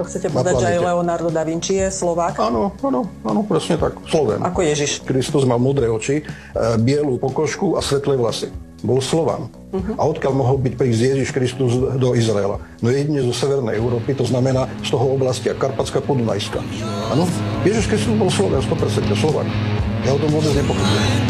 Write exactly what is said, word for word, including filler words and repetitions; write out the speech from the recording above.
To chcete povedať, že aj Leonardo da Vinci je Slovák? Áno, áno, áno, presne tak, Slovén. Ako Ježiš. Kristus mal modré oči, bielu pokožku a svetlé vlasy. Bol Slován. Uh-huh. A odkiaľ mohol byť prísť Ježiš Kristus do Izraela? No jedine zo severnej Európy, to znamená z toho oblastia Karpatská Podunajská. Áno, Ježiš Kristus bol Slován, sto percent Slovák. Ja o tom vôbec nepochybujem.